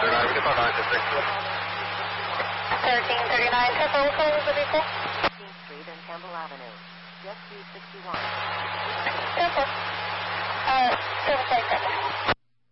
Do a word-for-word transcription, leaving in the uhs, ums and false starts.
thirteen thirty-nine, Temple, what color is the vehicle? fifteenth Street and Campbell Avenue. Jet two sixty-one. Temple. Uh, seven five seven.